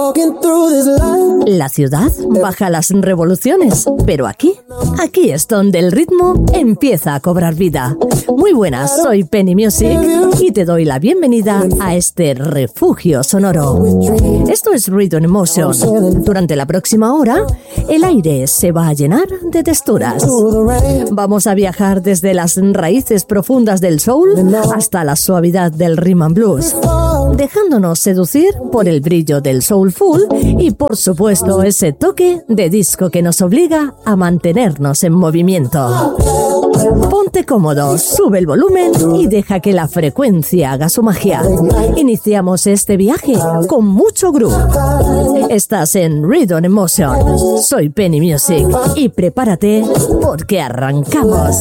La ciudad baja las revoluciones, pero aquí es donde el ritmo empieza a cobrar vida. Muy buenas, soy Penny Music y te doy la bienvenida a este refugio sonoro. Esto es Rhythm Emotion. Durante la próxima hora, el aire se va a llenar de texturas. Vamos a viajar desde las raíces profundas del soul hasta la suavidad del rhythm and blues, dejándonos seducir por el brillo del soulful y, por supuesto, ese toque de disco que nos obliga a mantenernos en movimiento. Ponte cómodo, sube el volumen y deja que la frecuencia haga su magia. Iniciamos este viaje con mucho groove. Estás en Rhythm Emotion. Soy Penny Music y prepárate porque arrancamos.